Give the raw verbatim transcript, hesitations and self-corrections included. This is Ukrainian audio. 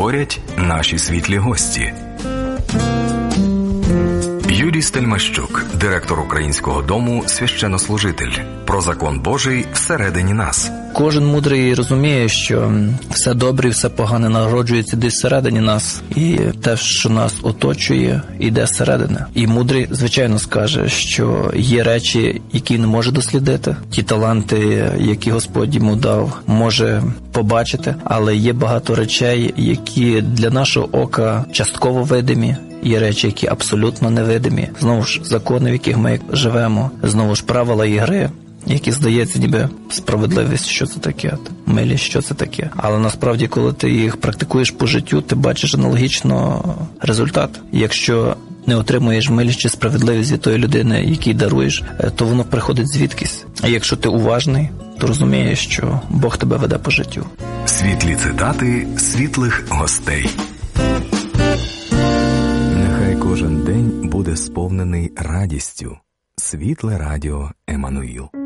говорять наші світлі гості. Юрій Стельмащук, директор Українського дому «Священнослужитель». Про закон Божий всередині нас. Кожен мудрий розуміє, що все добре і все погане народжується десь всередині нас. І те, що нас оточує, іде зсередини. І мудрий, звичайно, скаже, що є речі, які не може дослідити. Ті таланти, які Господь йому дав, може побачити. Але є багато речей, які для нашого ока частково видимі. Є речі, які абсолютно невидимі. Знову ж, закони, в яких ми живемо. Знову ж, правила ігри, які, здається, ніби справедливість, що це таке, милість, що це таке. Але насправді, коли ти їх практикуєш по життю, ти бачиш аналогічно результат. Якщо не отримуєш милість чи справедливість від тої людини, якій даруєш, то воно приходить звідкись. А якщо ти уважний, то розумієш, що Бог тебе веде по життю. Світлі цитати світлих гостей. Нехай кожен день буде сповнений радістю. Світле радіо Еммануїл.